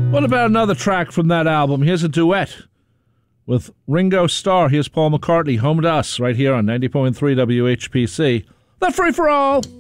What about another track from that album? Here's a duet with Ringo Starr. Here's Paul McCartney, Home to Us, right here on 90.3 WHPC. The Free For All.